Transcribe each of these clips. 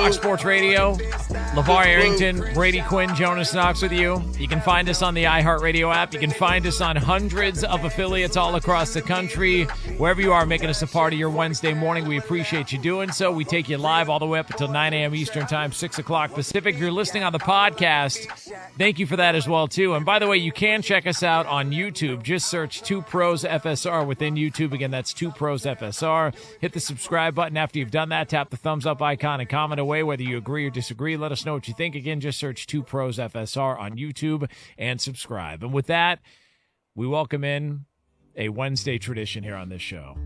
Fox Sports Radio. LeVar Arrington, Brady Quinn, Jonas Knox with you. You can find us on the iHeartRadio app. You can find us on hundreds of affiliates all across the country. Wherever you are, making us a part of your Wednesday morning, we appreciate you doing so. We take you live all the way up until 9 a.m. Eastern Time, 6 o'clock Pacific. If you're listening on the podcast, thank you for that as well, too. And by the way, you can check us out on YouTube. Just search 2 Pros FSR within YouTube. Again, that's 2 Pros FSR. Hit the subscribe button. After you've done that, tap the thumbs up icon and comment away whether you agree or disagree. Let us know what you think. Again, just search 2 Pros FSR on YouTube and subscribe. And with that, we welcome in a Wednesday tradition here on this show.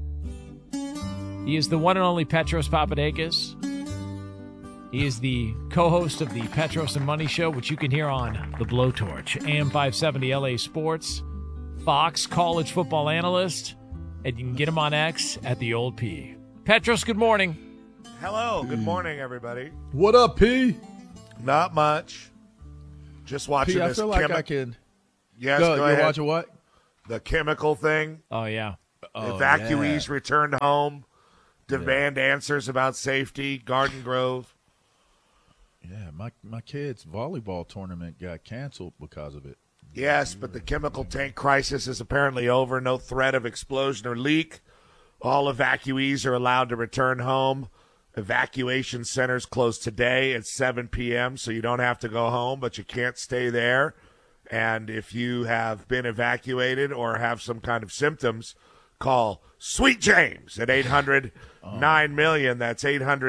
He is the one and only Petros Papadakis. He is the co-host of the Petros and Money Show, which you can hear on The Blowtorch, AM 570 LA Sports, Fox college football analyst, and you can get him on X at The Old P. Petros, good morning. Hello. Good morning, everybody. What up, P? Not much. Just watching P, I this. feel like I can. Yes, Go go you're ahead. watching what? The chemical thing. Oh, yeah. Evacuees returned home. Demand answers about safety. Garden Grove. Yeah, my kid's volleyball tournament got canceled because of it. Yes, but the chemical tank crisis is apparently over. No threat of explosion or leak. All evacuees are allowed to return home. Evacuation centers close today at 7 p.m., so you don't have to go home, but you can't stay there. And if you have been evacuated or have some kind of symptoms, call Sweet James at 800-9-million. That's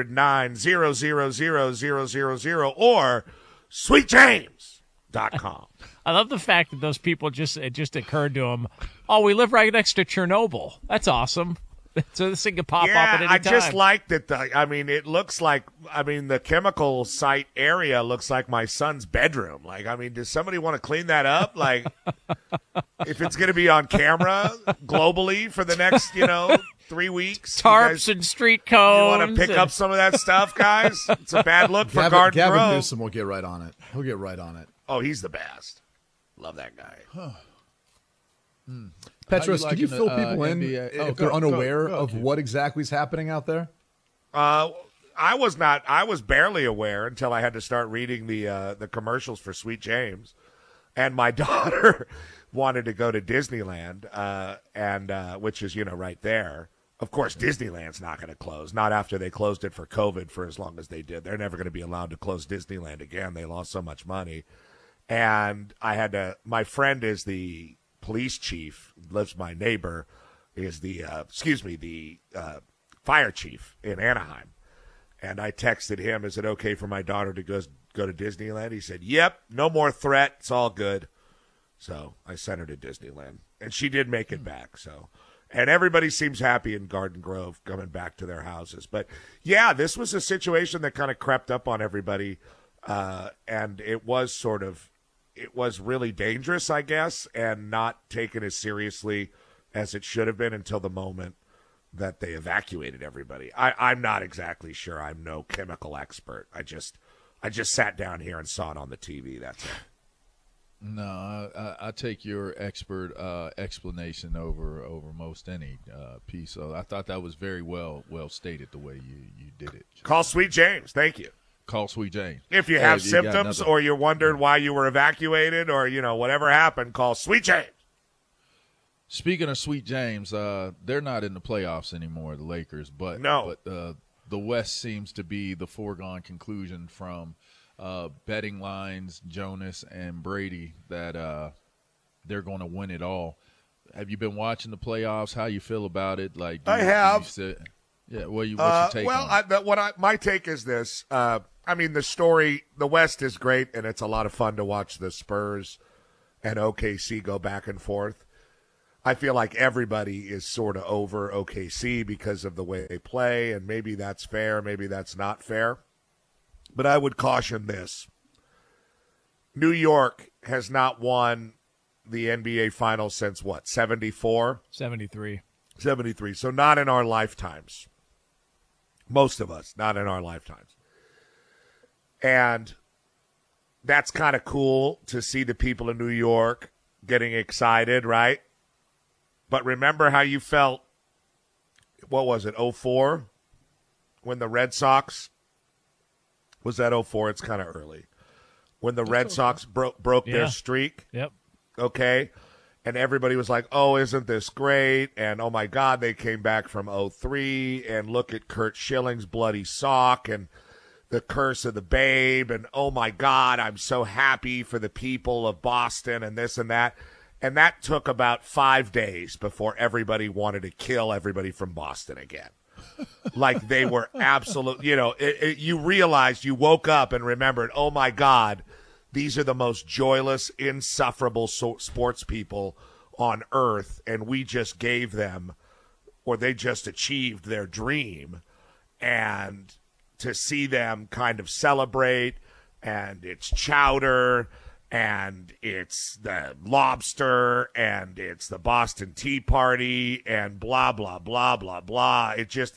800-9-000-000 or sweetjames.com. I love the fact that those people it just occurred to them, oh, we live right next to Chernobyl. That's awesome. So this thing could pop up at any time. I just like that. It looks like, the chemical site area looks like my son's bedroom. Does somebody want to clean that up? If it's going to be on camera globally for the next, 3 weeks. Tarps and street cones. You want to pick up some of that stuff, guys? It's a bad look for Garden Gavin Grove. Newsom will get right on it. He'll get right on it. Oh, he's the best. Love that guy. Petros, could you fill people in NBA? if they're unaware of what exactly is happening out there? I was barely aware until I had to start reading the commercials for Sweet James, and my daughter wanted to go to Disneyland, which is right there. Of course, Disneyland's not going to close, not after they closed it for COVID for as long as they did. They're never going to be allowed to close Disneyland again. They lost so much money, and my friend is the police chief, lives my neighbor, is the fire chief in Anaheim. And I texted him, is it okay for my daughter to go to Disneyland? He said, yep, no more threat. It's all good. So I sent her to Disneyland. And she did make it back. And everybody seems happy in Garden Grove coming back to their houses. But, yeah, this was a situation that kind of crept up on everybody. And it was really dangerous, I guess, and not taken as seriously as it should have been until the moment that they evacuated everybody. I'm not exactly sure. I'm no chemical expert. I just sat down here and saw it on the TV. That's it. No, I take your expert explanation over most any piece. So I thought that was very well stated the way you did it. Call Sweet James. Thank you. Call Sweet James. If you have symptoms or you wondered why you were evacuated or, whatever happened, call Sweet James. Speaking of Sweet James, they're not in the playoffs anymore, the Lakers. But the West seems to be the foregone conclusion from betting lines, Jonas and Brady, that they're going to win it all. Have you been watching the playoffs? How you feel about it? I have. Yeah, what's your take on it? My take is this. The story, the West is great, and it's a lot of fun to watch the Spurs and OKC go back and forth. I feel like everybody is sort of over OKC because of the way they play, and maybe that's fair, maybe that's not fair. But I would caution this. New York has not won the NBA Finals since what, 74? 73. 73. So not in our lifetimes. Most of us, not in our lifetimes. And that's kind of cool to see the people in New York getting excited, right? But remember how you felt, what was it, 04? When the Red Sox Was that 04? It's kind of early. When the Red Sox broke their streak. Yep. Okay. And everybody was like, oh, isn't this great? And, oh, my God, they came back from 03. And look at Curt Schilling's bloody sock and the curse of the babe. And, oh, my God, I'm so happy for the people of Boston and this and that. And that took about 5 days before everybody wanted to kill everybody from Boston again. Like they were absolute, you realized, you woke up and remembered, oh, my God, these are the most joyless, insufferable sports people on earth, and we just gave them, or they just achieved their dream. And to see them kind of celebrate, and it's chowder, and it's the lobster, and it's the Boston Tea Party, and blah, blah, blah, blah, blah.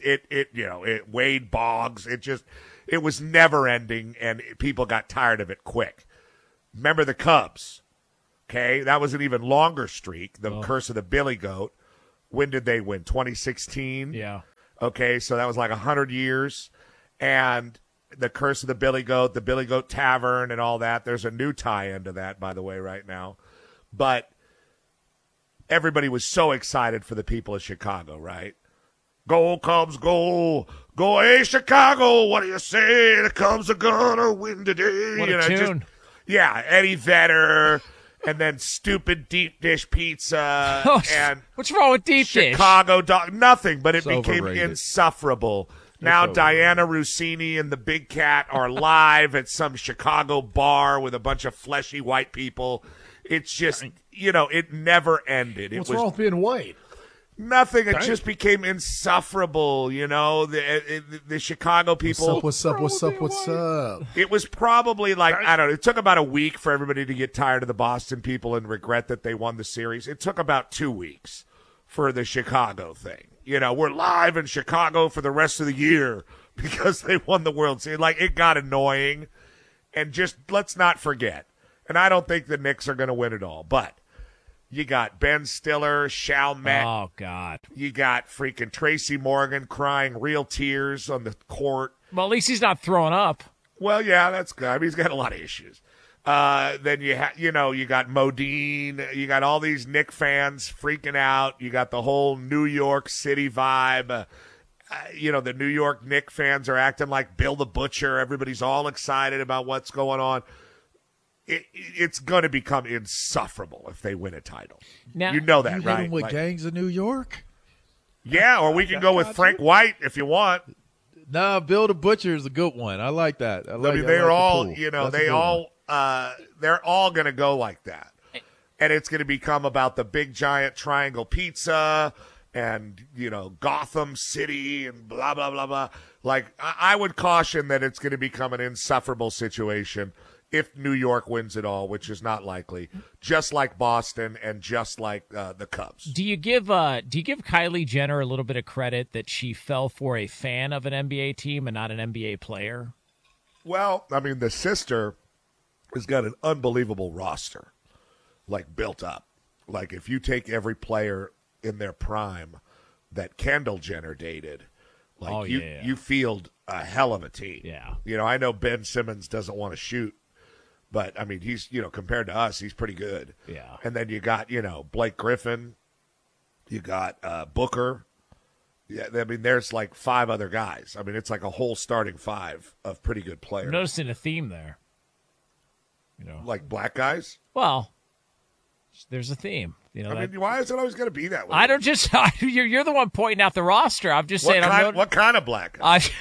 It Wade Boggs. It was never ending, and people got tired of it quick. Remember the Cubs, okay? That was an even longer streak, the curse of the Billy Goat. When did they win? 2016? Yeah. Okay, so that was like 100 years. And the curse of the Billy Goat Tavern and all that. There's a new tie-in to that, by the way, right now. But everybody was so excited for the people of Chicago, right? Go, Cubs, go. Go, hey, Chicago, what do you say? The Cubs are gonna win today. What a tune. Yeah, Eddie Vedder, and then stupid deep dish pizza, and what's wrong with deep dish? Chicago dog, nothing, but it It's became overrated. insufferable. Now Diana Rossini and the Big Cat are live at some Chicago bar with a bunch of fleshy white people. It's just, it never ended. What's wrong with being white? Nothing. It just became insufferable, the Chicago people. What's up? It was probably like, I don't know, it took about a week for everybody to get tired of the Boston people and regret that they won the series. It took about 2 weeks for the Chicago thing. We're live in Chicago for the rest of the year because they won the World Series. Like, it got annoying. And just, let's not forget. And I don't think the Knicks are going to win it all, but you got Ben Stiller, Chalmette. Oh, God. You got freaking Tracy Morgan crying real tears on the court. Well, at least he's not throwing up. Well, yeah, that's good. I mean, he's got a lot of issues. Then you got Modine. You got all these Knick fans freaking out. You got the whole New York City vibe. The New York Knick fans are acting like Bill the Butcher. Everybody's all excited about what's going on. It's going to become insufferable if they win a title. Now, you know that, you right? hit 'em with gangs of New York? Yeah, or we can go with Frank White if you want. Nah, Bill the Butcher is a good one. I like that. They're all, they're all going to go like that. And it's going to become about the big giant triangle pizza and, Gotham City and blah, blah, blah, blah. Like, I would caution that it's going to become an insufferable situation if New York wins it all, which is not likely, just like Boston and just like the Cubs. Do you give Kylie Jenner a little bit of credit that she fell for a fan of an NBA team and not an NBA player? Well, I mean, the sister has got an unbelievable roster, like, built up. Like, if you take every player in their prime that Kendall Jenner dated, like, you field a hell of a team. Yeah. I know Ben Simmons doesn't want to shoot, but, I mean, he's, compared to us, he's pretty good. Yeah. And then you got, Blake Griffin. You got Booker. Yeah, I mean, there's like 5 other guys. I mean, it's like a whole starting 5 of pretty good players. I'm noticing a theme there. Like black guys? Well, there's a theme. I mean, why is it always going to be that way? I don't just – you're the one pointing out the roster. I'm just saying – what kind of black guys?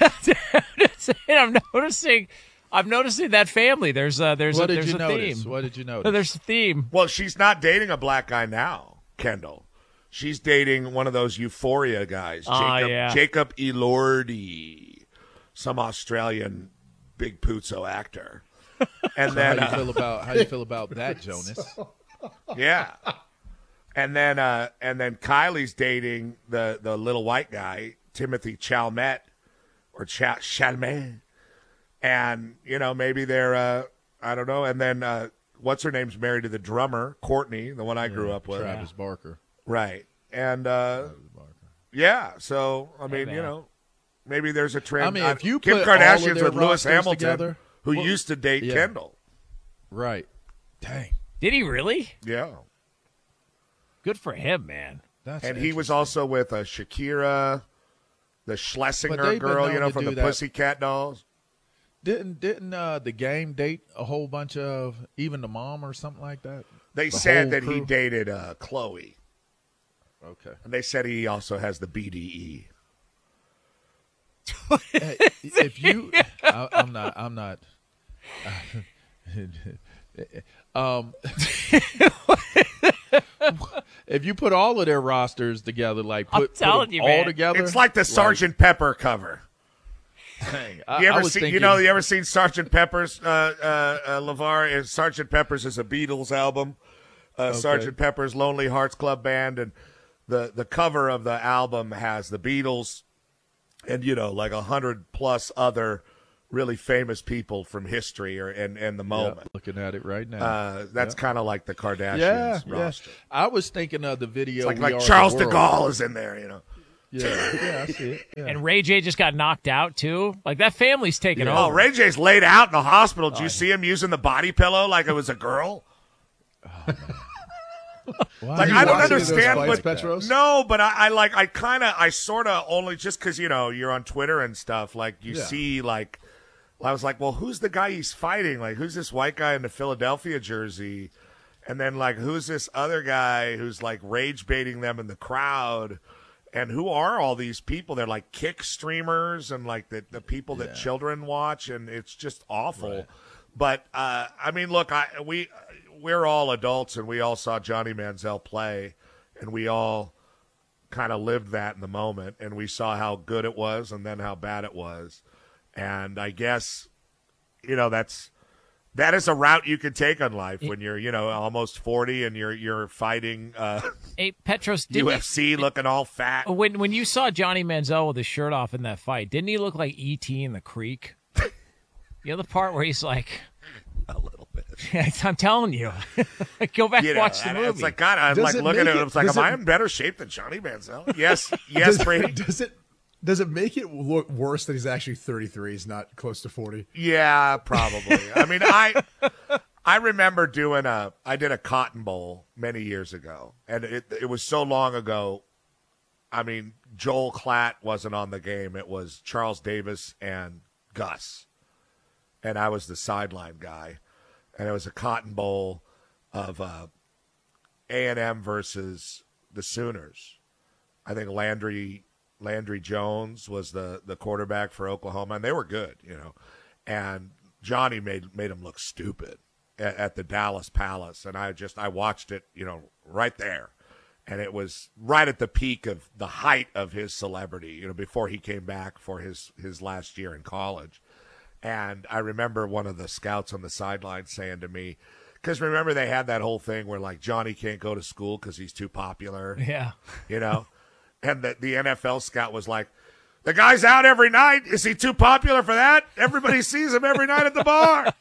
I'm noticing that family. There's a theme. What did you notice? There's a theme. Well, she's not dating a black guy now, Kendall. She's dating one of those Euphoria guys, Jacob Elordi, some Australian big puzzo actor. And then how do you feel about that, Jonas? Yeah. And then Kylie's dating the little white guy, Timothy Chalmette or Chalmette. And, maybe they're, I don't know. And then what's her name's married to the drummer, Courtney, the one I grew up with. Travis Barker. Right. And, Travis Barker. yeah. So, I mean, Maybe there's a trend. I mean, if you Kim put Kardashian's all of their with Lewis rosters Hamilton, together, who used to date Kendall. Right. Dang. Did he really? Yeah. Good for him, man. And he was also with Shakira, the Schlesinger girl, from the Pussycat Dolls. Didn't the Game date a whole bunch of even the mom or something like that? They said that he dated Chloe. Okay. And they said he also has the BDE. If you, I'm not. If you put all of their rosters together, like put them all together, it's like the Sgt. Pepper cover. Dang, you ever seen Sgt. Pepper's LeVar? Sgt. Pepper's is a Beatles album. Sgt. Pepper's Lonely Hearts Club Band, and the cover of the album has the Beatles and like 100+ other really famous people from history and the moment. Yeah, looking at it right now. That's kind of like the Kardashians roster. I was thinking of the video. It's like Charles de Gaulle is in there, Yeah, I see it. Yeah. And Ray J just got knocked out too. Like that family's taking over. Oh, Ray J's laid out in the hospital. Did you see him using the body pillow like it was a girl? Like I don't understand, no, but I sort of only just because you're on Twitter and stuff. Like you see, like I was like, well, who's the guy he's fighting? Like who's this white guy in the Philadelphia jersey? And then like who's this other guy who's like rage baiting them in the crowd? And who are all these people? They're like kick streamers and like the people that children watch, and it's just awful. Right. But I mean, look, we're all adults, and we all saw Johnny Manziel play, and we all kind of lived that in the moment, and we saw how good it was and then how bad it was. And I guess, that is a route you can take on life when you're, almost 40 and you're fighting hey, Petros, UFC looking all fat. When you saw Johnny Manziel with his shirt off in that fight, didn't he look like E.T. in the creek? The part where he's like... A little bit. I'm telling you. Go back and watch the movie. It's like, God, I'm like looking at it. It's like, am I in better shape than Johnny Manziel? Yes, Brady. Does it make it look worse that he's actually 33? He's not close to 40. Yeah, probably. I mean, I remember I did a Cotton Bowl many years ago, and it was so long ago. I mean, Joel Klatt wasn't on the game. It was Charles Davis and Gus. And I was the sideline guy. And it was a Cotton Bowl of A&M versus the Sooners. I think Landry Jones was the quarterback for Oklahoma, and they were good, And Johnny made him look stupid at the Dallas Palace. And I watched it, right there. And it was right at the peak of the height of his celebrity, before he came back for his last year in college. And I remember one of the scouts on the sideline saying to me, because remember they had that whole thing where like Johnny can't go to school because he's too popular. Yeah. And the NFL scout was like, the guy's out every night. Is he too popular for that? Everybody sees him every night at the bar.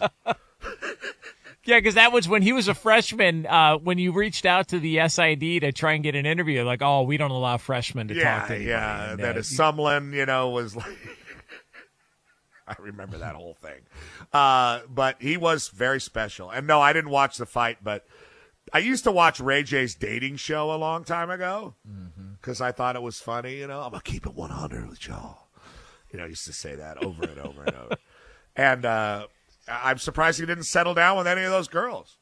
Yeah, because that was when he was a freshman, when you reached out to the SID to try and get an interview, like, oh, we don't allow freshmen to talk to anybody. Yeah, and that Sumlin, was like... I remember that whole thing. But he was very special. And no, I didn't watch the fight, but I used to watch Ray J's dating show a long time ago because I thought it was funny. I'm going to keep it 100 with y'all. I used to say that over and over and over. And I'm surprised he didn't settle down with any of those girls.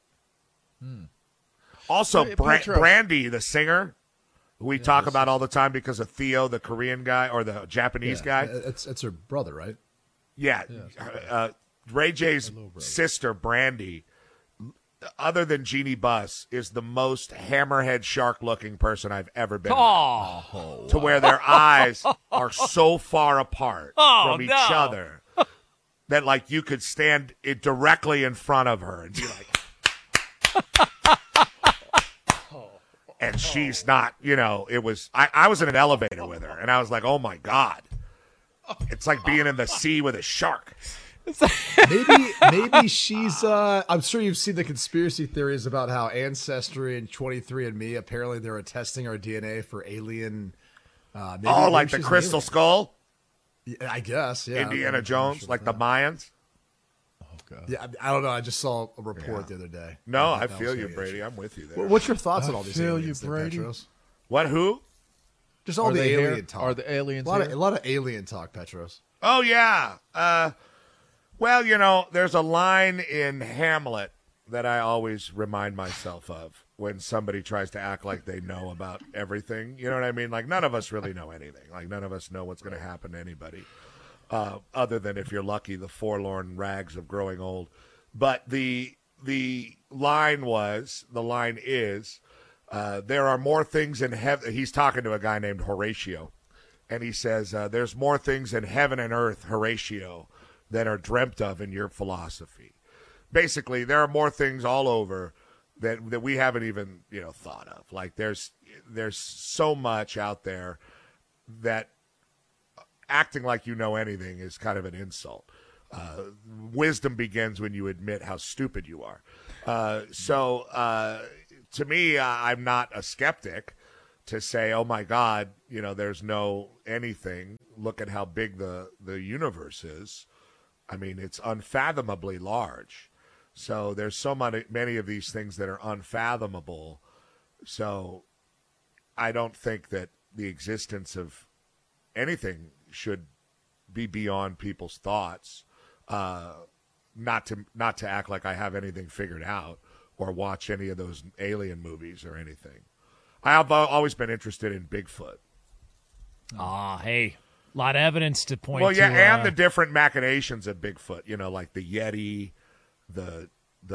Also, Brandy, the singer, who we talk about all the time because of Theo, the Korean guy, or the Japanese guy. It's her brother, right? Yeah, Ray J's sister, Brandy, other than Jeannie Buss, is the most hammerhead shark-looking person I've ever been with. To where their eyes are so far apart from each other that, like, you could stand directly in front of her and be like... And she's not, it was... I was in an elevator with her, and I was like, oh, my God. It's like being in the sea with a shark. Maybe she's I'm sure you've seen the conspiracy theories about how Ancestry and 23andMe, apparently they're testing our DNA for alien like the crystal skull? I guess, yeah. Indiana Jones, like the Mayans. Oh God. Yeah, I don't know. I just saw a report the other day. No, I feel you, Brady. I'm with you there. What's your thoughts on all these feel aliens, you, there, Brady. Petros? What? Who? Just all Are the they alien here? talk. Are the aliens a here? lot of alien talk, Petros. Oh yeah. Well, there's a line in Hamlet that I always remind myself of when somebody tries to act like they know about everything. You know what I mean? Like, none of us really know anything. Like, none of us know what's going to happen to anybody, other than, if you're lucky, the forlorn rags of growing old. But the line is, there are more things in heaven. He's talking to a guy named Horatio, and he says, there's more things in heaven and earth, Horatio, that are dreamt of in your philosophy. Basically, there are more things all over that we haven't even thought of. Like, there's so much out there that acting like you know anything is kind of an insult. Wisdom begins when you admit how stupid you are. So to me, I'm not a skeptic to say, oh my God, there's no anything. Look at how big the universe is. I mean, it's unfathomably large. So there's so many of these things that are unfathomable. So I don't think that the existence of anything should be beyond people's thoughts. Not to act like I have anything figured out or watch any of those alien movies or anything. I've always been interested in Bigfoot. Hey. A lot of evidence to point to. Well, yeah, and the different machinations of Bigfoot. Like the Yeti, the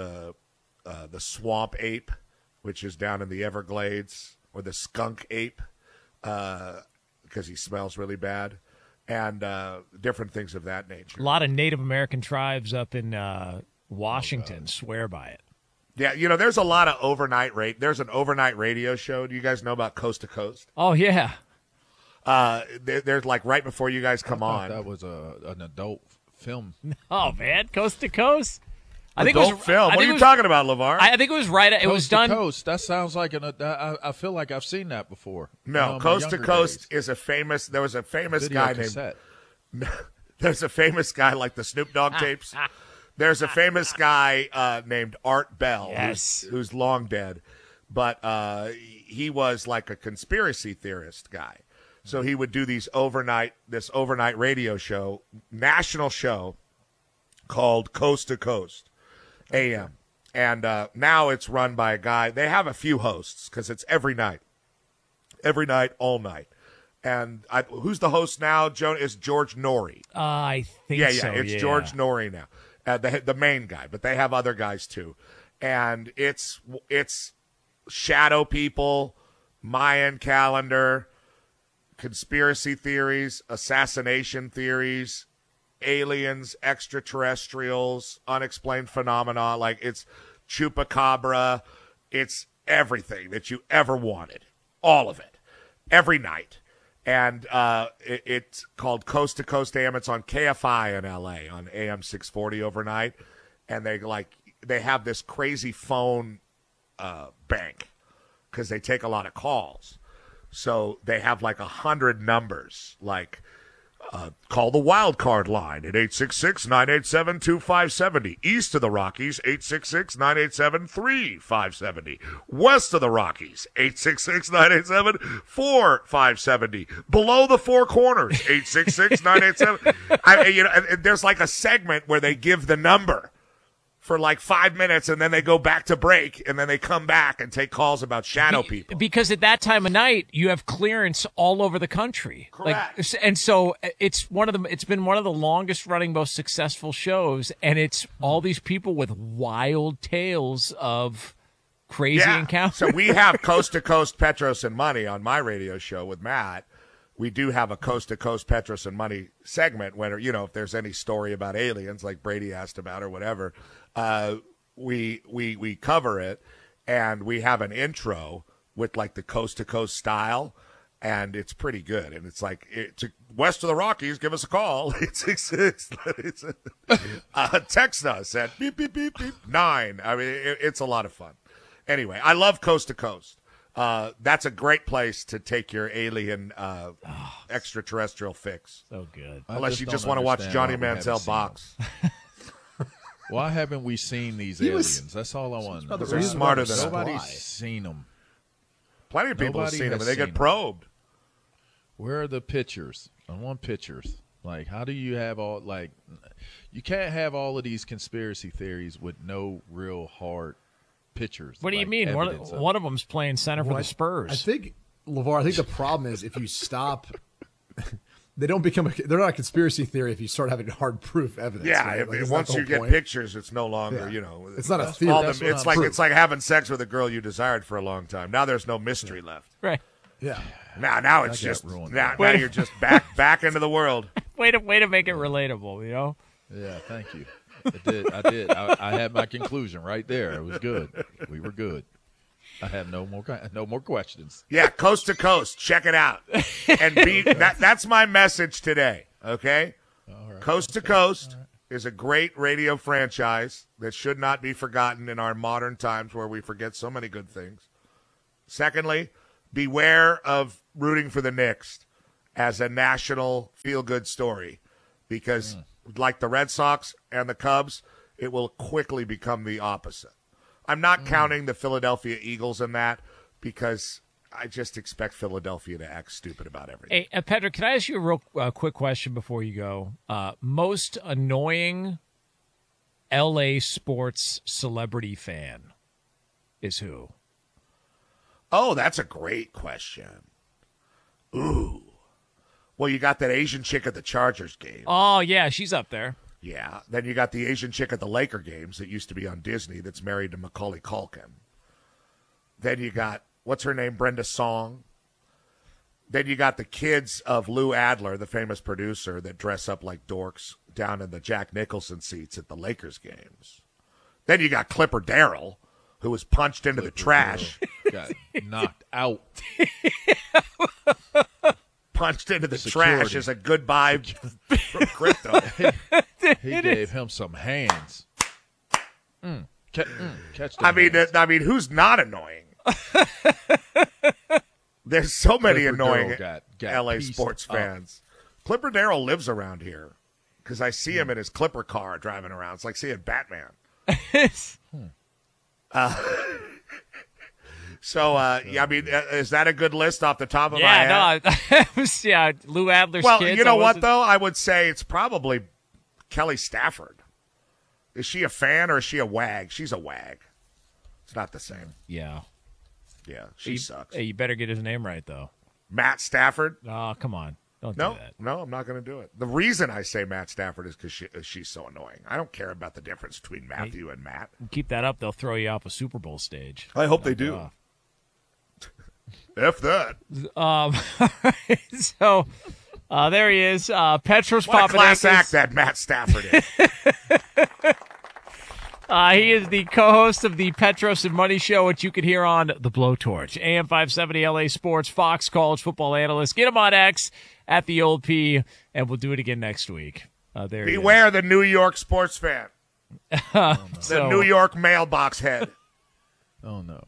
swamp ape, which is down in the Everglades, or the skunk ape, because he smells really bad, and different things of that nature. A lot of Native American tribes up in Washington swear by it. Yeah, there's a lot of overnight There's an overnight radio show. Do you guys know about Coast to Coast? Oh yeah. There's like right before you guys come on. That was an adult film. Oh man, Coast to Coast. Adult film. What are you talking about, LeVar? I think it was right. It was done. Coast to Coast. That sounds like I feel like I've seen that before. No, Coast to Coast is a famous. There was a famous guy named. There's a famous guy like the Snoop Dogg tapes. There's a famous guy named Art Bell, who's long dead, but he was like a conspiracy theorist guy. So he would do this overnight radio show, national show, called Coast to Coast AM. And now it's run by a guy. They have a few hosts because it's every night, all night. And who's the host now? Is George Norrie. I think so, It's George Norrie now, the main guy. But they have other guys too. And it's shadow people, Mayan calendar, conspiracy theories, assassination theories, aliens, extraterrestrials, unexplained phenomena. Like, it's chupacabra. It's everything that you ever wanted. All of it. Every night. And it's called Coast to Coast AM. It's on KFI in LA on AM 640 overnight. And they have this crazy phone bank because they take a lot of calls. So they have like 100 numbers, like call the wild card line at 866-987-2570. East of the Rockies, 866-987-3570. West of the Rockies, 866-987-4570. Below the Four Corners, 866-987. There's like a segment where they give the number for like 5 minutes, and then they go back to break, and then they come back and take calls about shadow people. Because at that time of night, you have clearance all over the country. Correct. And so it's been one of the longest running, most successful shows, and it's all these people with wild tales of crazy encounters. So we have Coast to Coast Petros and Money on my radio show with Matt. We do have a Coast to Coast Petros and Money segment where, if there's any story about aliens, like Brady asked about or whatever, we cover it, and we have an intro with like the Coast to Coast style, and it's pretty good. And it's like, west of the Rockies, give us a call. 866. Text us at beep, beep, beep, beep, 9. I mean, it's a lot of fun. Anyway, I love Coast to Coast. That's a great place to take your alien extraterrestrial fix. So good. Unless you just want to watch Johnny Manziel box. Why haven't we seen these aliens? That's all I want to know. They're smarter than us. Nobody's seen them. Plenty of people have seen them, and they get probed. Where are the pictures? I want pictures. Like, how do you have all, like, you can't have all of these conspiracy theories with no real hard pictures. What do you mean? One of them's playing center for the Spurs. I think, LeVar, I think the problem is if you stop, they're not a conspiracy theory if you start having hard proof evidence. Yeah, right? Like, once you get pictures, it's no longer, it's not a theory. It's like having sex with a girl you desired for a long time. Now there's no mystery left. Right. Yeah. Now it's just now you're just back into the world. Way to make it relatable, you know? Yeah, thank you. I did. I had my conclusion right there. It was good. We were good. I have no more questions. Yeah, coast to coast. Check it out. And that's my message today. Okay, right, Coast to Coast is a great radio franchise that should not be forgotten in our modern times where we forget so many good things. Secondly, beware of rooting for the Knicks as a national feel-good story because, like the Red Sox and the Cubs, it will quickly become the opposite. I'm not counting the Philadelphia Eagles in that because I just expect Philadelphia to act stupid about everything. Hey, Pedro, can I ask you a real quick question before you go? Most annoying LA sports celebrity fan is who? Oh, that's a great question. Ooh. Well, you got that Asian chick at the Chargers game. Oh, yeah, she's up there. Yeah. Then you got the Asian chick at the Laker games that used to be on Disney that's married to Macaulay Culkin. Then you got, what's her name, Brenda Song. Then you got the kids of Lou Adler, the famous producer, that dress up like dorks down in the Jack Nicholson seats at the Lakers games. Then you got Clipper Darrell, who was punched into the trash. Got knocked out. Punched into the trash as a goodbye from crypto. He gave him some hands. Catch the hands. I mean, who's not annoying? There's so many annoying got LA sports fans. Clipper Darrell lives around here because I see him in his Clipper car driving around. It's like seeing Batman. I mean, is that a good list off the top of my head? Yeah, Lou Adler's kids. Well, you know what, though? I would say it's probably Kelly Stafford. Is she a fan or is she a wag? She's a wag. It's not the same. Yeah. Yeah, she sucks. Hey, you better get his name right, though. Matt Stafford? Oh, come on. Don't do that. No, I'm not going to do it. The reason I say Matt Stafford is because she's so annoying. I don't care about the difference between Matthew and Matt. Keep that up. They'll throw you off a Super Bowl stage. I hope they do. F that. So there he is. Petros Papadakis. What a class act that Matt Stafford is. He is the co-host of the Petros and Money Show, which you can hear on The Blowtorch. AM 570 LA Sports, Fox College football analyst. Get him on X at the Old P, and we'll do it again next week. Beware the New York sports fan. The New York mailbox head. Oh, no.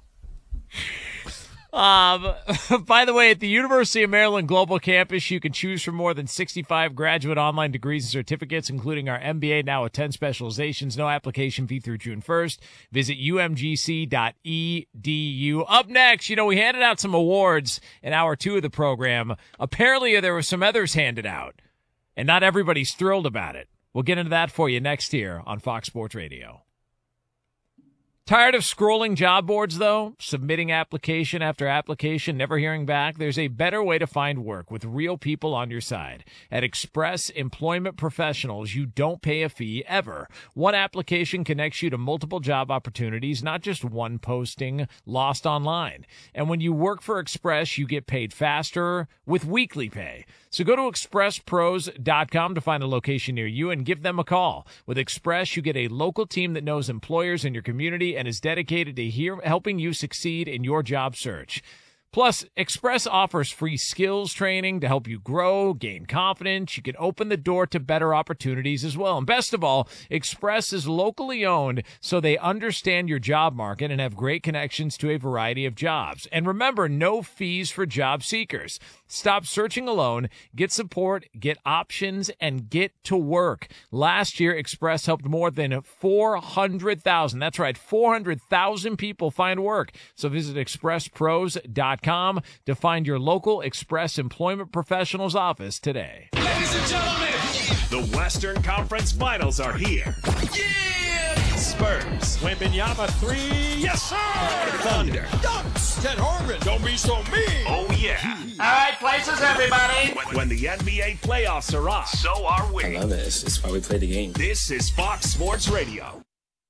By the way, at the University of Maryland Global Campus, you can choose from more than 65 graduate online degrees and certificates, including our MBA now with 10 specializations. No application fee through June 1st. Visit umgc.edu. Up next, we handed out some awards in hour 2 of the program. Apparently, there were some others handed out, and not everybody's thrilled about it. We'll get into that for you next here on Fox Sports Radio. Tired of scrolling job boards, though? Submitting application after application, never hearing back? There's a better way to find work with real people on your side. At Express Employment Professionals, you don't pay a fee ever. One application connects you to multiple job opportunities, not just one posting lost online. And when you work for Express, you get paid faster with weekly pay. So go to expresspros.com to find a location near you and give them a call. With Express, you get a local team that knows employers in your community and is dedicated to helping you succeed in your job search. Plus, Express offers free skills training to help you grow, gain confidence. You can open the door to better opportunities as well. And best of all, Express is locally owned, so they understand your job market and have great connections to a variety of jobs. And remember, no fees for job seekers. Stop searching alone, get support, get options, and get to work. Last year, Express helped more than 400,000. That's right, 400,000 people find work. So visit expresspros.com to find your local Express employment professional's office today. Ladies and gentlemen, the Western Conference Finals are here. Yeah! Spurs. Wembanyama 3. Yes, sir! Thunder. Ducks. Ted Harmon. Don't be so mean. Oh, yeah. All right, places, everybody. When the NBA playoffs are on, so are we. I love it. It's why we play the game. This is Fox Sports Radio.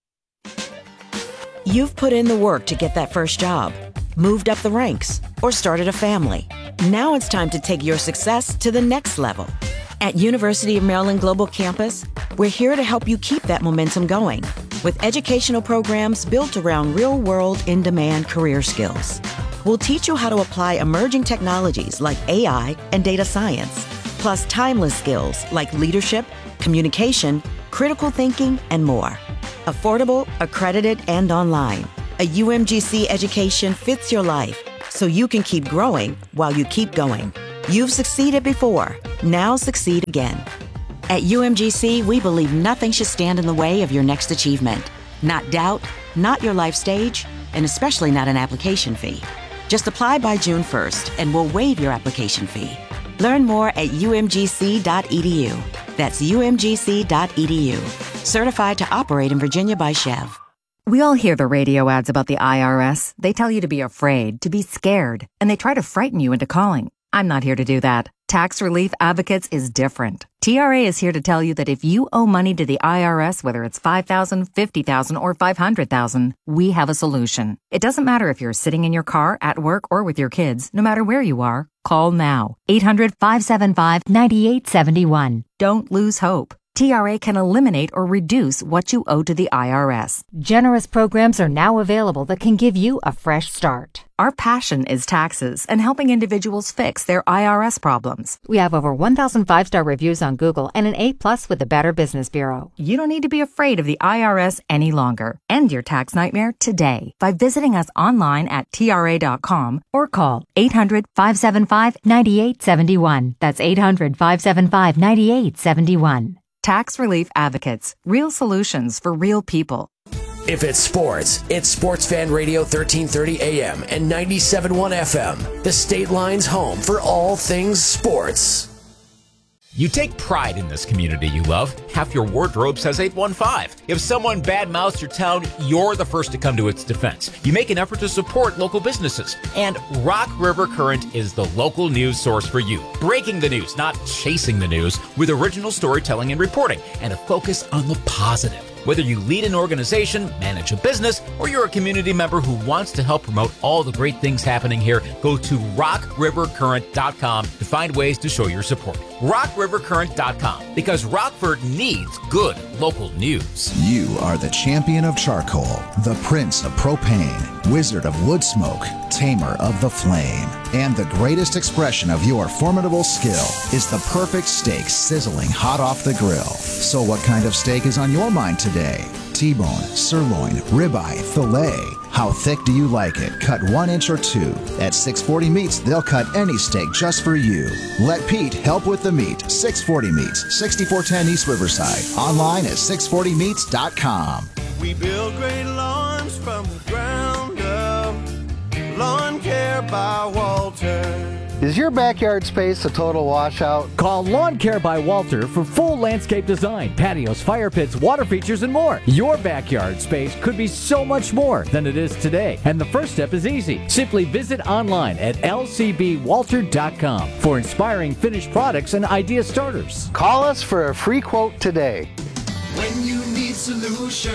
You've put in the work to get that first job, moved up the ranks, or started a family. Now it's time to take your success to the next level. At University of Maryland Global Campus, we're here to help you keep that momentum going with educational programs built around real-world, in-demand career skills. We'll teach you how to apply emerging technologies like AI and data science, plus timeless skills like leadership, communication, critical thinking, and more. Affordable, accredited, and online. A UMGC education fits your life, so you can keep growing while you keep going. You've succeeded before. Now succeed again. At UMGC, we believe nothing should stand in the way of your next achievement. Not doubt, not your life stage, and especially not an application fee. Just apply by June 1st, and we'll waive your application fee. Learn more at umgc.edu. That's umgc.edu. Certified to operate in Virginia by Chev. We all hear the radio ads about the IRS. They tell you to be afraid, to be scared, and they try to frighten you into calling. I'm not here to do that. Tax Relief Advocates is different. TRA is here to tell you that if you owe money to the IRS, whether it's $5,000, $50,000, or $500,000, we have a solution. It doesn't matter if you're sitting in your car, at work, or with your kids. No matter where you are, call now. 800-575-9871. Don't lose hope. TRA can eliminate or reduce what you owe to the IRS. Generous programs are now available that can give you a fresh start. Our passion is taxes and helping individuals fix their IRS problems. We have over 1,000 5-star reviews on Google and an A+ with the Better Business Bureau. You don't need to be afraid of the IRS any longer. End your tax nightmare today by visiting us online at TRA.com or call 800-575-9871. That's 800-575-9871. Tax Relief Advocates. Real solutions for real people. If it's sports, it's Sports Fan Radio 1330 AM and 97.1 FM. The State Line's home for all things sports. You take pride in this community you love. Half your wardrobe says 815. If someone badmouths your town, you're the first to come to its defense. You make an effort to support local businesses. And Rock River Current is the local news source for you. Breaking the news, not chasing the news, with original storytelling and reporting, and a focus on the positive. Whether you lead an organization, manage a business, or you're a community member who wants to help promote all the great things happening here, go to rockrivercurrent.com to find ways to show your support. rockrivercurrent.com, because Rockford needs good local news. You are the champion of charcoal, the prince of propane, wizard of wood smoke, tamer of the flame, and the greatest expression of your formidable skill is the perfect steak sizzling hot off the grill. So what kind of steak is on your mind today? T-bone, sirloin, ribeye, filet. How thick do you like it? Cut 1 inch or 2. At 640 Meats, they'll cut any steak just for you. Let Pete help with the meat. 640 Meats, 6410 East Riverside. Online at 640meats.com. We build great lawns from the ground up. Lawn Care by Walter. Is your backyard space a total washout? Call Lawn Care by Walter for full landscape design, patios, fire pits, water features, and more. Your backyard space could be so much more than it is today. And the first step is easy. Simply visit online at lcbwalter.com for inspiring finished products and idea starters. Call us for a free quote today. When you need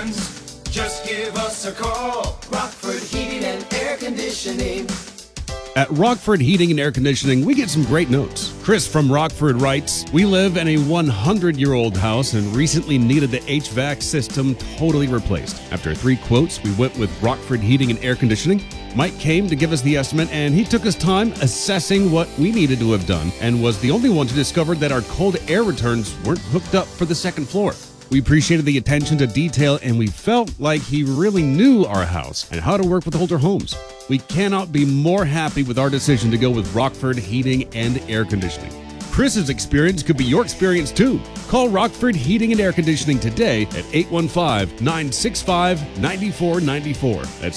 solutions, just give us a call. Rockford Heating and Air Conditioning. At Rockford Heating and Air Conditioning, we get some great notes. Chris from Rockford writes, we live in a 100-year-old house and recently needed the HVAC system totally replaced. After 3 quotes, we went with Rockford Heating and Air Conditioning. Mike came to give us the estimate, and he took his time assessing what we needed to have done and was the only one to discover that our cold air returns weren't hooked up for the second floor. We appreciated the attention to detail, and we felt like he really knew our house and how to work with older homes. We cannot be more happy with our decision to go with Rockford Heating and Air Conditioning. Chris's experience could be your experience too. Call Rockford Heating and Air Conditioning today at 815-965-9494. That's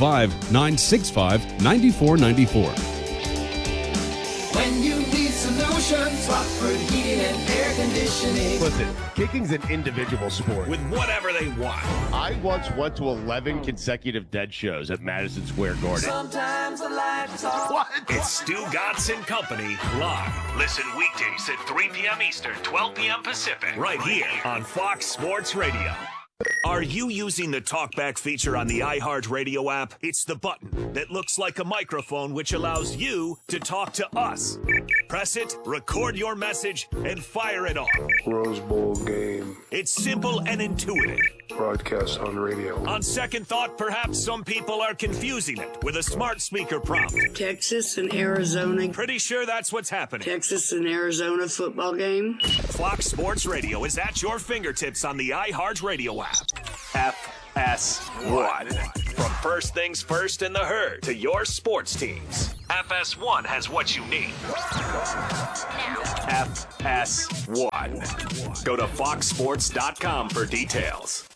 815-965-9494. When you need solutions, Rockford Heating and Air Conditioning. Listen, kicking's an individual sport. With whatever they want. I once went to 11 consecutive dead shows at Madison Square Garden. Sometimes I like to talk. What? It's Stu Godson Company live. Listen weekdays at 3 p.m. Eastern, 12 p.m. Pacific. Right here on Fox Sports Radio. Are you using the TalkBack feature on the iHeartRadio app? It's the button that looks like a microphone which allows you to talk to us. Press it, record your message, and fire it off. Rose Bowl game. It's simple and intuitive. Broadcast on radio. On second thought, perhaps some people are confusing it with a smart speaker prompt. Texas and Arizona. Pretty sure that's what's happening. Texas and Arizona football game. Fox Sports Radio is at your fingertips on the iHeartRadio app. FS1. From first things first in the herd to your sports teams. FS1 has what you need. FS1. Go to foxsports.com for details.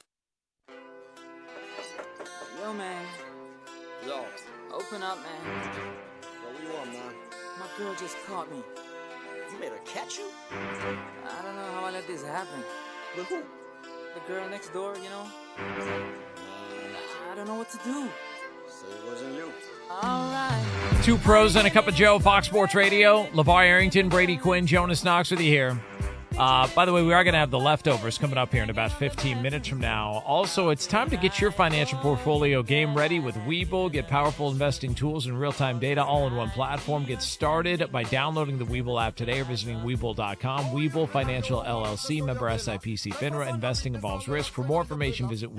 Yo, man. Yo. Open up, man. Yo, what you want, man? My girl just caught me. You made her catch you? I don't know how I let this happen. With who? The girl next door, you know? I don't know what to do. So it wasn't you. All right. 2 pros and a cup of Joe, Fox Sports Radio. LeVar Arrington, Brady Quinn, Jonas Knox with you here. By the way, we are going to have the leftovers coming up here in about 15 minutes from now. Also, it's time to get your financial portfolio game ready with Webull. Get powerful investing tools and real-time data all in one platform. Get started by downloading the Webull app today or visiting Webull.com. Webull Financial LLC, member SIPC FINRA. Investing involves risk. For more information, visit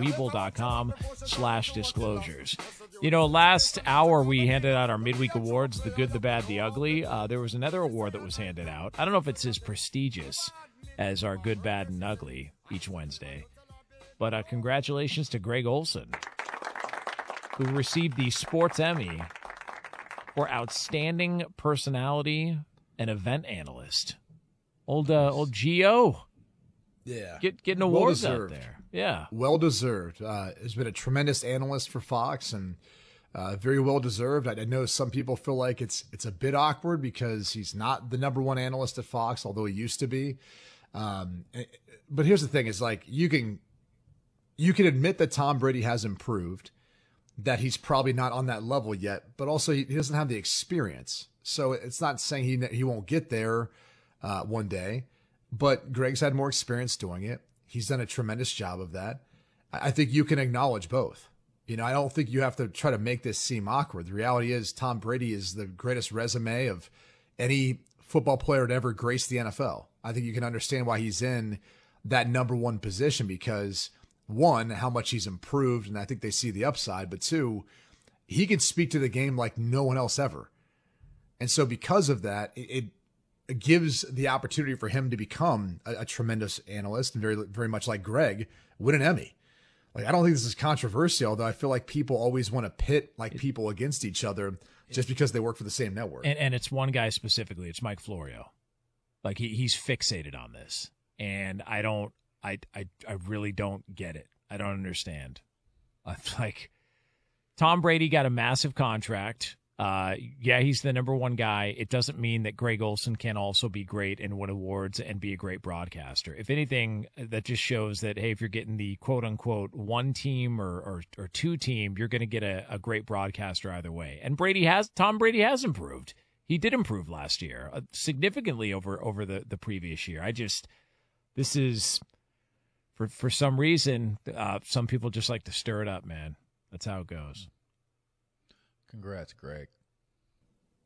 Webull.com/disclosures. You know, last hour we handed out our midweek awards, the good, the bad, the ugly. There was another award that was handed out. I don't know if it's as prestigious as our good, bad, and ugly each Wednesday. But congratulations to Greg Olson, who received the Sports Emmy for Outstanding Personality and Event Analyst. Old Gio. Yeah. Getting awards out there. Yeah. Well-deserved. Has been a tremendous analyst for Fox and very well-deserved. I know some people feel like it's a bit awkward because he's not the number one analyst at Fox, although he used to be. But here's the thing is like you can admit that Tom Brady has improved, that he's probably not on that level yet, but also he doesn't have the experience. So it's not saying he won't get there one day, but Greg's had more experience doing it. He's done a tremendous job of that. I think you can acknowledge both. You know, I don't think you have to try to make this seem awkward. The reality is Tom Brady is the greatest resume of any football player to ever grace the NFL. I think you can understand why he's in that number one position because, one, how much he's improved, and I think they see the upside, but two, he can speak to the game like no one else ever. And so because of that, it gives the opportunity for him to become a tremendous analyst and very, very much like Greg, win an Emmy. Like, I don't think this is controversial, though I feel like people always want to pit like people against each other just because they work for the same network. And it's one guy specifically. It's Mike Florio. Like he's fixated on this, and I really don't get it. I don't understand. Like Tom Brady got a massive contract. Yeah, he's the number one guy. It doesn't mean that Greg Olson can also be great and win awards and be a great broadcaster. If anything, that just shows that, hey, if you're getting the quote-unquote one team or two team, you're going to get a great broadcaster either way. And Tom Brady has improved. He did improve last year significantly over the previous year. This is, for some reason, some people just like to stir it up, man. That's how it goes. Congrats, Greg.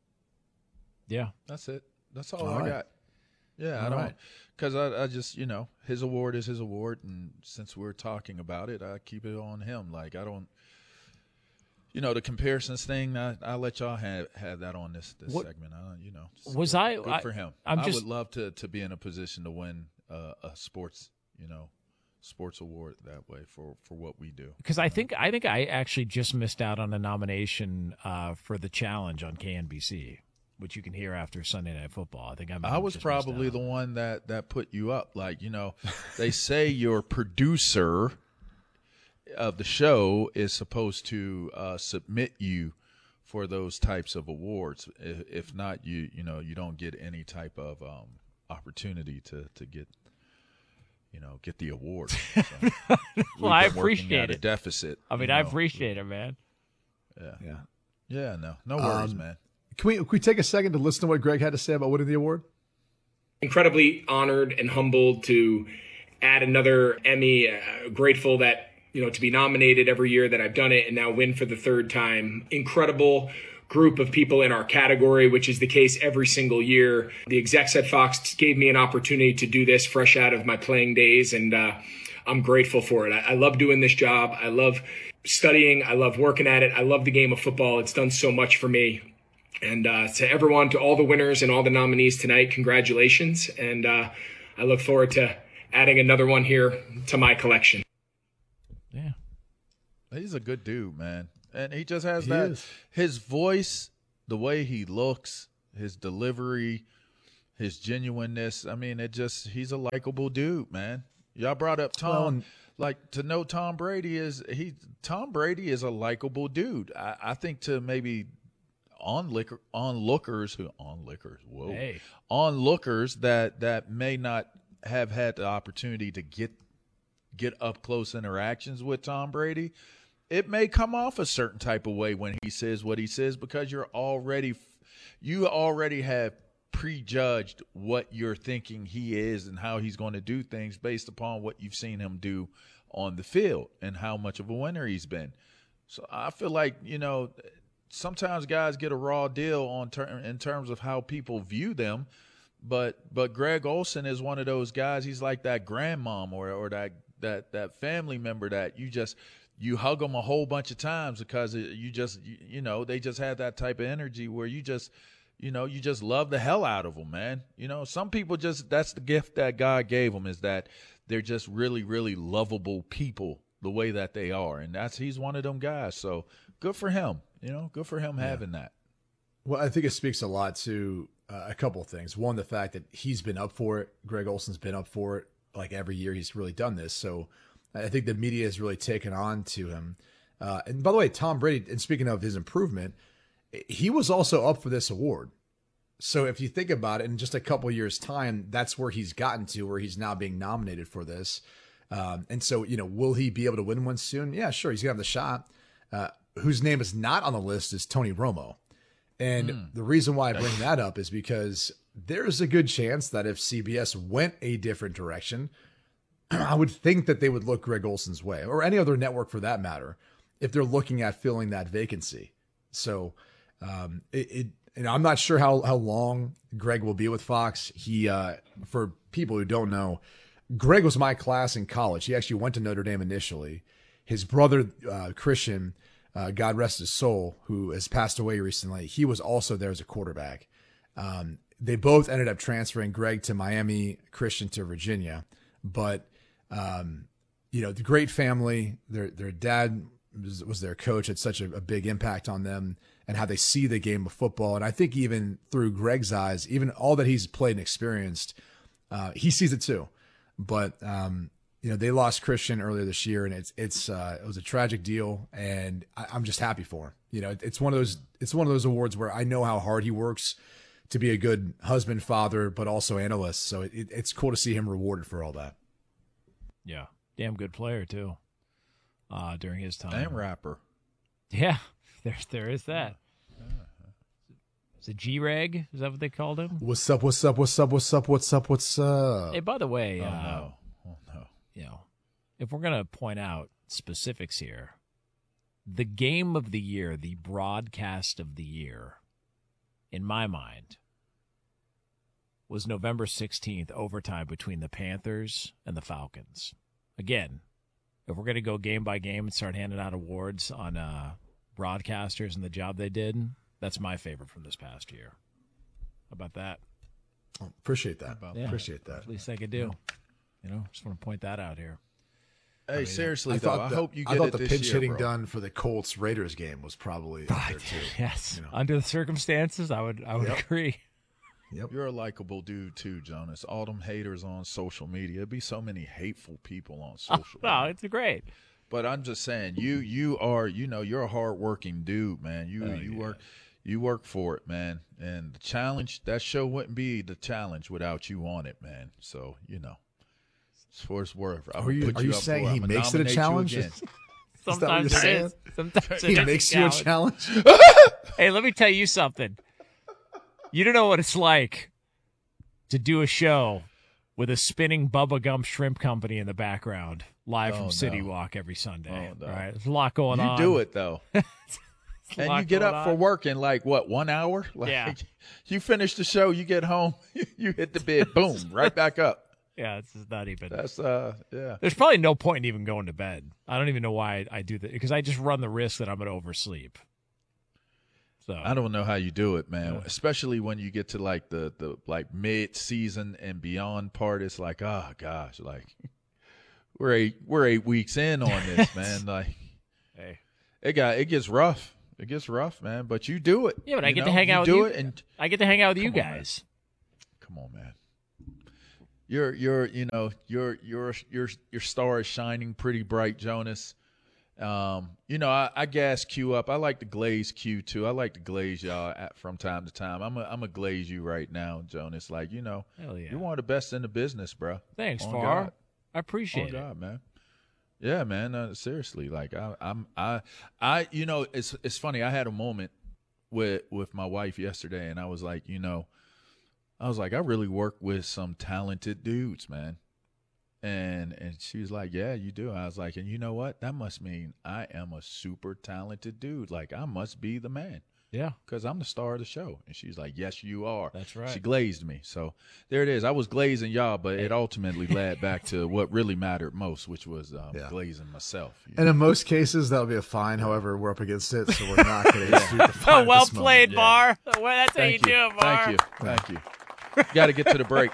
Yeah. That's it. That's all I got. Yeah, I don't, because I just, his award is his award, and since we're talking about it, I keep it on him. Like, I don't, the comparisons thing, I let y'all have that on this segment. Good for him. I would love to be in a position to win a sports, sports award that way for what we do. Because I think I actually just missed out on a nomination for the challenge on KNBC, which you can hear after Sunday Night Football. I was probably the one that put you up. Like, they say your producer of the show is supposed to submit you for those types of awards. If not, you don't get any type of opportunity to get the award. So well, I appreciate it. A deficit. I mean, I appreciate it, man. Yeah. No worries, man. Can we take a second to listen to what Greg had to say about winning the award? Incredibly honored and humbled to add another Emmy. Grateful that, to be nominated every year that I've done it and now win for the third time. Incredible group of people in our category, which is the case every single year. The execs at Fox gave me an opportunity to do this fresh out of my playing days, and I'm grateful for it. I love doing this job. I love studying. I love working at it. I love the game of football. It's done so much for me. And to everyone, to all the winners and all the nominees tonight, congratulations. And I look forward to adding another one here to my collection. Yeah. He's a good dude, man. And he just has his voice, the way he looks, his delivery, his genuineness. I mean, he's a likable dude, man. Y'all brought up Tom. To know Tom Brady is a likable dude. I think to maybe onlookers that may not have had the opportunity to get up close interactions with Tom Brady, it may come off a certain type of way when he says what he says, because you already have prejudged what you're thinking he is and how he's going to do things based upon what you've seen him do on the field and how much of a winner he's been. So I feel like, sometimes guys get a raw deal in terms of how people view them, but Greg Olsen is one of those guys. He's like that grandmom or that family member that you hug them a whole bunch of times because they just have that type of energy where you just love the hell out of them, man. Some people that's the gift that God gave them, is that they're just really, really lovable people the way that they are. And he's one of them guys. So good for him. Good for him having that. Well, I think it speaks a lot to a couple of things. One, the fact that he's been up for it. Greg Olsen's been up for it. Like every year he's really done this. So I think the media has really taken on to him. And by the way, Tom Brady, and speaking of his improvement, he was also up for this award. So if you think about it, in just a couple of years' time, that's where he's gotten to, where he's now being nominated for this. And so, will he be able to win one soon? Yeah, sure. He's going to have the shot. Whose name is not on the list is Tony Romo. And the reason why I bring that up is because there's a good chance that if CBS went a different direction, I would think that they would look Greg Olsen's way, or any other network for that matter, if they're looking at filling that vacancy. So I'm not sure how long Greg will be with Fox. He, for people who don't know, Greg was my class in college. He actually went to Notre Dame initially. His brother, Christian, God rest his soul, who has passed away recently, he was also there as a quarterback. They both ended up transferring, Greg to Miami, Christian to Virginia. But, the great family, their dad was their coach, had such a big impact on them and how they see the game of football. And I think even through Greg's eyes, even all that he's played and experienced, he sees it too. But, they lost Christian earlier this year, and it was a tragic deal, and I'm just happy for him. It's one of those awards where I know how hard he works to be a good husband, father, but also analyst. So it's cool to see him rewarded for all that. Yeah, damn good player too. During his time, and rapper. Yeah, there is that. Is it G-Reg? Is that what they called him? What's up? What's up? What's up? What's up? What's up? What's up? Hey, by the way, Oh no. If we're going to point out specifics here, the game of the year, the broadcast of the year, in my mind, was November 16th, overtime between the Panthers and the Falcons. Again, if we're going to go game by game and start handing out awards on broadcasters and the job they did, that's my favorite from this past year. How about that? Oh, appreciate that. Yeah, appreciate that. At least I could do. Just want to point that out here. Hey, seriously, I hope you get I thought it the this pinch year, hitting bro. done for the Colts-Raiders game was probably up there, too. Yes. Under the circumstances, I would agree. Yep. You're a likable dude, too, Jonas. All them haters on social media. There'd be so many hateful people on social media. No, it's great. But I'm just saying, you are, you're a hard-working dude, man. You work for it, man. And the challenge, that show wouldn't be the challenge without you on it, man. So, as far as worth, Are you saying he makes it a challenge? Sometimes it is. Sometimes he makes you a challenge. Hey, let me tell you something. You don't know what it's like to do a show with a spinning Bubba Gump Shrimp Company in the background, live from City Walk every Sunday. All right, there's a lot going on. You do it though, and you get up for work in 1 hour. You finish the show, you get home, you hit the bed, boom, right back up. Yeah, it's not even. That's yeah. There's probably no point in even going to bed. I don't even know why I do that, because I just run the risk that I'm going to oversleep. So I don't know how you do it, man. Especially when you get to the mid-season and beyond part. It's like, oh gosh, we're 8 weeks in on this, man. Hey, it gets rough. It gets rough, man. But you do it. Yeah, but I get to hang out with you. I get to hang out with you guys. Come on, man. Your star is shining pretty bright, Jonas. I gas Q up. I like to glaze Q too. I like to glaze y'all from time to time. I'm a glaze you right now, Jonas. Hell yeah. You're one of the best in the business, bro. Thanks, Far. I appreciate it. God, man. Yeah, man. Seriously, it's funny. I had a moment with my wife yesterday, and I was like, I really work with some talented dudes, man. And she was like, yeah, you do. I was like, and you know what? That must mean I am a super talented dude. I must be the man. Yeah. Because I'm the star of the show. And she's like, yes, you are. That's right. She glazed me. So there it is. I was glazing y'all, but it ultimately led back to what really mattered most, which was glazing myself. And in most cases, that'll be a fine. However, we're up against it, so we're not going to issue the fine. Well played, Bar. Well, that's how you do it, Bar. Thank you. Got to get to the break.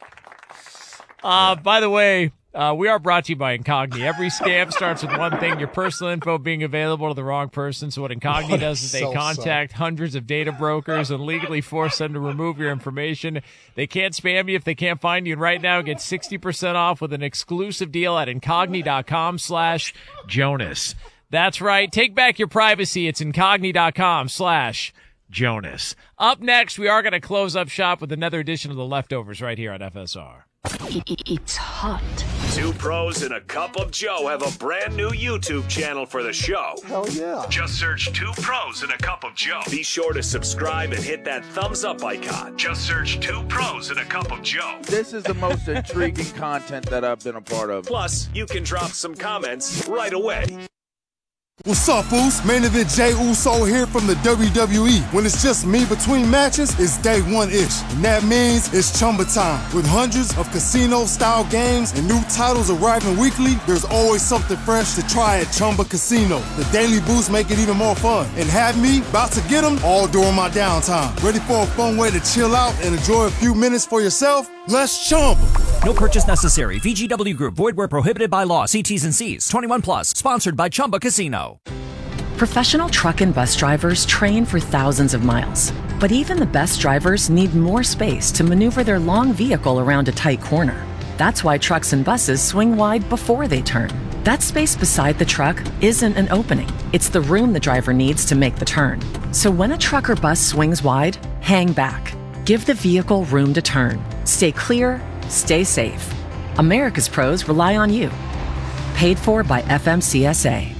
By the way, we are brought to you by Incogni. Every scam starts with one thing: your personal info being available to the wrong person. So what Incogni does is they contact hundreds of data brokers and legally force them to remove your information. They can't spam you if they can't find you. And right now, get 60% off with an exclusive deal at Incogni.com/Jonas. That's right. Take back your privacy. It's Incogni.com/Jonas. Up next, we are going to close up shop with another edition of The Leftovers right here on FSR. It's hot. Two pros and a cup of Joe have a brand new YouTube channel for the show. Hell yeah. Just search Two Pros and a Cup of Joe. Be sure to subscribe and hit that thumbs up icon. Just search Two Pros and a Cup of Joe. This is the most intriguing content that I've been a part of. Plus, you can drop some comments right away. What's up, Foos? Main event Jey Uso here from the WWE. When it's just me between matches, it's day one-ish. And that means it's Chumba time. With hundreds of casino-style games and new titles arriving weekly, there's always something fresh to try at Chumba Casino. The daily boosts make it even more fun. And have me about to get them all during my downtime. Ready for a fun way to chill out and enjoy a few minutes for yourself? Let's Chumba. No purchase necessary. VGW Group. Void where prohibited by law. See T's and C's. 21 plus. Sponsored by Chumba Casino. Professional truck and bus drivers train for thousands of miles. But even the best drivers need more space to maneuver their long vehicle around a tight corner. That's why trucks and buses swing wide before they turn. That space beside the truck isn't an opening. It's the room the driver needs to make the turn. So when a truck or bus swings wide, hang back. Give the vehicle room to turn. Stay clear, stay safe. America's pros rely on you. Paid for by FMCSA.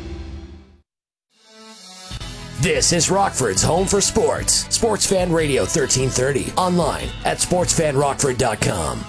This is Rockford's home for sports. Sports Fan Radio 1330. Online at sportsfanrockford.com.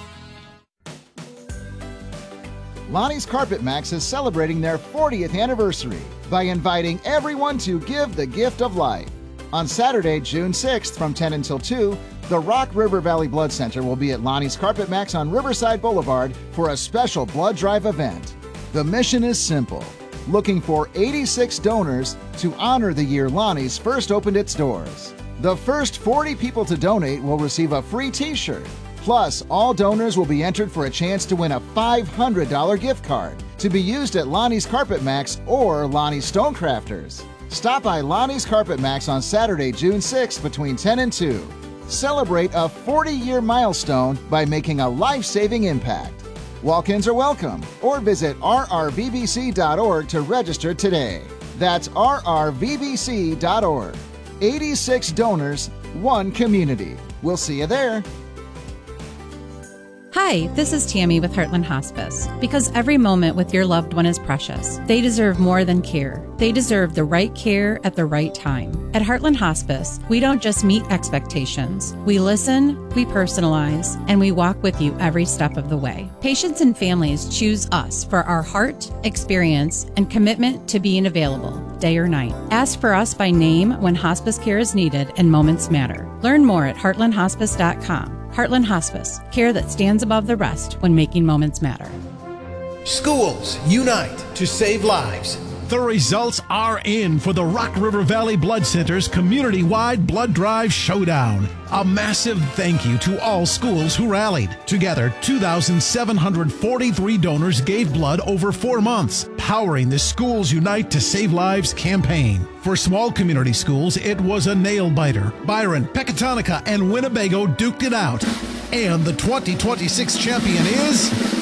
Lonnie's Carpet Max is celebrating their 40th anniversary by inviting everyone to give the gift of life. On Saturday, June 6th from 10 until 2, The Rock River Valley Blood Center will be at Lonnie's Carpet Max on Riverside Boulevard for a special blood drive event. The mission is simple: looking for 86 donors to honor the year Lonnie's first opened its doors. The first 40 people to donate will receive a free t-shirt. Plus, all donors will be entered for a chance to win a $500 gift card to be used at Lonnie's Carpet Max or Lonnie's Stonecrafters. Stop by Lonnie's Carpet Max on Saturday, June 6th between 10 and 2. Celebrate a 40-year milestone by making a life-saving impact. Walk-ins are welcome, or visit rrvbc.org to register today. That's rrvbc.org. 86 donors, one community. We'll see you there. Hi, this is Tammy with Heartland Hospice. Because every moment with your loved one is precious, they deserve more than care. They deserve the right care at the right time. At Heartland Hospice, we don't just meet expectations. We listen, we personalize, and we walk with you every step of the way. Patients and families choose us for our heart, experience, and commitment to being available, day or night. Ask for us by name when hospice care is needed and moments matter. Learn more at heartlandhospice.com. Heartland Hospice, care that stands above the rest when making moments matter. Schools unite to save lives. The results are in for the Rock River Valley Blood Center's community-wide blood drive showdown. A massive thank you to all schools who rallied. Together, 2,743 donors gave blood over 4 months, powering the Schools Unite to Save Lives campaign. For small community schools, it was a nail-biter. Byron, Pecatonica, and Winnebago duked it out. And the 2026 champion is